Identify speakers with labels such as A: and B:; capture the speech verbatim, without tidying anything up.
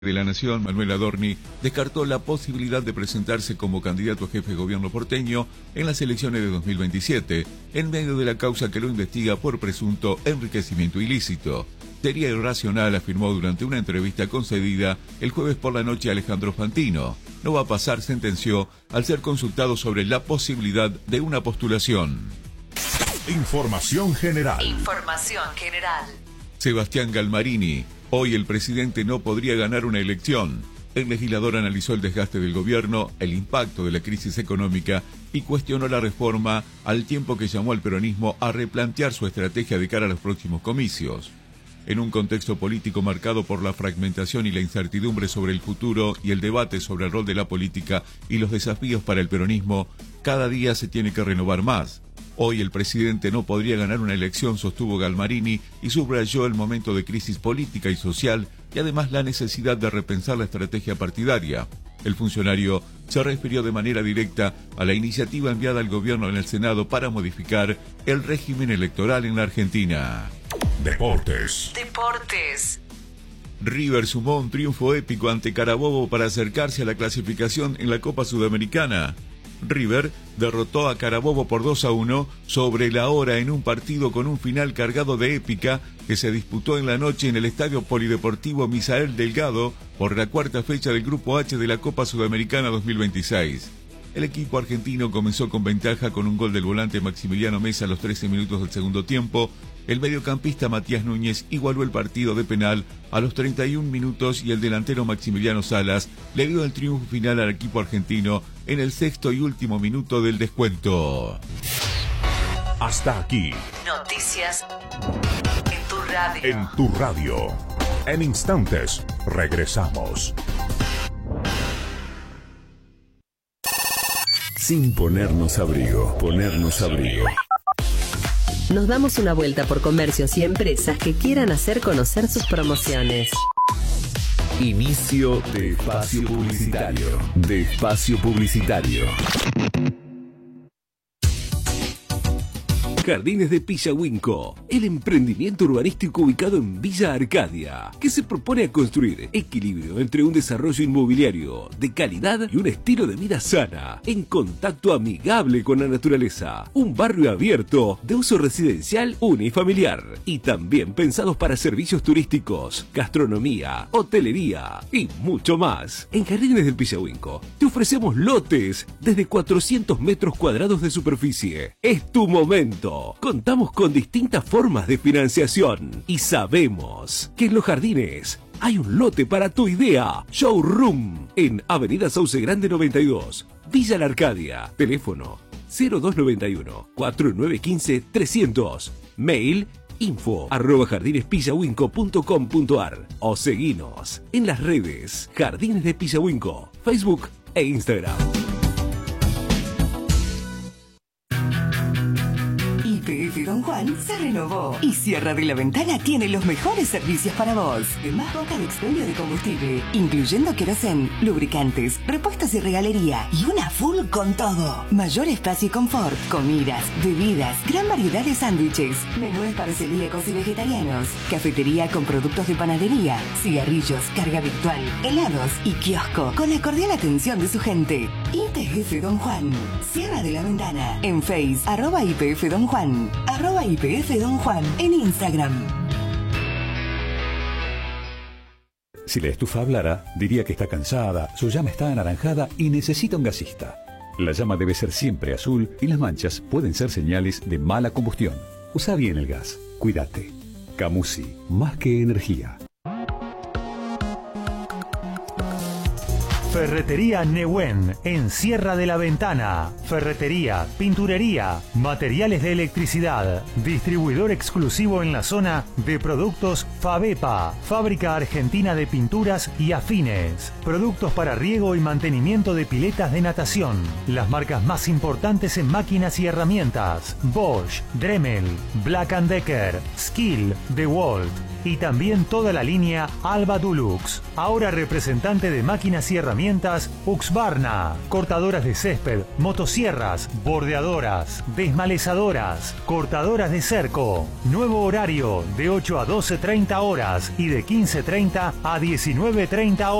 A: de la Nación, Manuel Adorni, descartó la posibilidad de presentarse como candidato a jefe de gobierno porteño en las elecciones de dos mil veintisiete, en medio de la causa que lo investiga por presunto enriquecimiento ilícito. Sería irracional, afirmó durante una entrevista concedida el jueves por la noche a Alejandro Fantino. No va a pasar, sentenció, al ser consultado sobre la posibilidad de una postulación.
B: Información general.
C: Información general.
A: Sebastián Galmarini. Hoy el presidente no podría ganar una elección. El legislador analizó el desgaste del gobierno, el impacto de la crisis económica y cuestionó la reforma al tiempo que llamó al peronismo a replantear su estrategia de cara a los próximos comicios. En un contexto político marcado por la fragmentación y la incertidumbre sobre el futuro y el debate sobre el rol de la política y los desafíos para el peronismo, cada día se tiene que renovar más. Hoy el presidente no podría ganar una elección, sostuvo Galmarini, y subrayó el momento de crisis política y social y además la necesidad de repensar la estrategia partidaria. El funcionario se refirió de manera directa a la iniciativa enviada al gobierno en el Senado para modificar el régimen electoral en la Argentina.
B: Deportes.
C: Deportes.
A: River sumó un triunfo épico ante Carabobo para acercarse a la clasificación en la Copa Sudamericana. River derrotó a Carabobo por dos a uno sobre la hora en un partido con un final cargado de épica que se disputó en la noche en el Estadio Polideportivo Misael Delgado por la cuarta fecha del Grupo H de la Copa Sudamericana dos mil veintiséis. El equipo argentino comenzó con ventaja con un gol del volante Maximiliano Mesa a los trece minutos del segundo tiempo. El mediocampista Matías Núñez igualó el partido de penal a los treinta y un minutos y el delantero Maximiliano Salas le dio el triunfo final al equipo argentino en el sexto y último minuto del descuento.
B: Hasta aquí.
C: Noticias en tu radio.
B: En tu radio. En instantes, regresamos. Sin ponernos abrigo, ponernos abrigo.
D: Nos damos una vuelta por comercios y empresas que quieran hacer conocer sus promociones.
B: Inicio de espacio publicitario. De espacio publicitario. Jardines de Pillahuinco, el emprendimiento urbanístico ubicado en Villa Arcadia, que se propone a construir equilibrio entre un desarrollo inmobiliario de calidad y un estilo de vida sana, en contacto amigable con la naturaleza, un barrio abierto de uso residencial unifamiliar y también pensados para servicios turísticos, gastronomía, hotelería y mucho más. En Jardines del Pillahuinco te ofrecemos lotes desde cuatrocientos metros cuadrados de superficie. Es tu momento. Contamos con distintas formas de financiación y sabemos que en los jardines hay un lote para tu idea. Showroom en Avenida Sauce Grande noventa y dos, Villa La Arcadia. Teléfono cero dos nueve uno, cuatro nueve uno cinco, trescientos. Mail info arroba jardinespillahuinco punto com punto ar o seguinos en las redes Jardines de Pillahuinco, Facebook e Instagram.
E: Y P F Don Juan se renovó y Sierra de la Ventana tiene los mejores servicios para vos. De más boca de expendio de combustible, incluyendo querosén, lubricantes, repuestos y regalería y una full con todo. Mayor espacio y confort, comidas, bebidas, gran variedad de sándwiches, menúes para celíacos y vegetarianos, cafetería con productos de panadería, cigarrillos, carga virtual, helados y kiosco con la cordial atención de su gente. Y P F Don Juan, Sierra de la Ventana, en Face, arroba I P F Don Juan, arroba I P F Don Juan, en Instagram.
F: Si la estufa hablara, diría que está cansada, su llama está anaranjada y necesita un gasista. La llama debe ser siempre azul y las manchas pueden ser señales de mala combustión. Usa bien el gas. Cuídate. Camusi, más que energía.
G: Ferretería Nehuen, en Sierra de la Ventana. Ferretería, pinturería, materiales de electricidad. Distribuidor exclusivo en la zona de productos Fabepa, fábrica argentina de pinturas y afines. Productos para riego y mantenimiento de piletas de natación. Las marcas más importantes en máquinas y herramientas: Bosch, Dremel, Black and Decker, Skill, DeWalt. y también toda la línea Alba Dulux. Ahora representante de máquinas y herramientas Husqvarna. Cortadoras de césped, motosierras, bordeadoras, desmalezadoras, cortadoras de cerco. Nuevo horario de ocho a doce treinta horas y de quince treinta a diecinueve treinta horas.